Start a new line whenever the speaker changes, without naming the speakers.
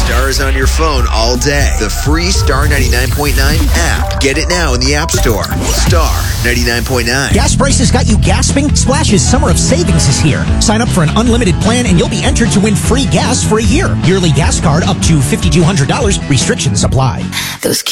Star is on your phone all day. The free Star 99.9 app. Get it now in the App Store. Star 99.9.
Gas prices got you gasping? Splash's Summer of Savings is here. Sign up for an unlimited plan and you'll be entered to win free gas for a year. Yearly gas card up to $5,200. Restrictions apply.
Those